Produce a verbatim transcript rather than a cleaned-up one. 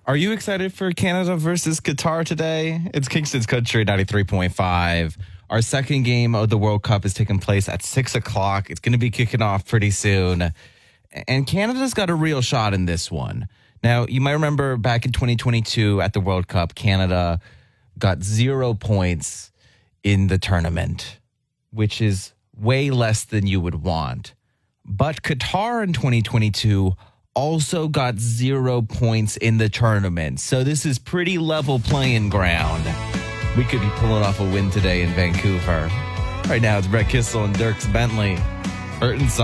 Are you excited for Canada versus Qatar today? It's Kingston's Country ninety-three point five. Our second game of the World Cup is taking place at six o'clock. It's going to be kicking off pretty soon. And Canada's got a real shot in this one. Now, you might remember back in twenty twenty-two at the World Cup, Canada got zero points in the tournament, which is way less than you would want. But Qatar in twenty twenty-two also got zero points in the tournament. So this is pretty level playing ground. We could be pulling off a win today in Vancouver. Right now, it's Brett Kissel and Dirks Bentley. Hurting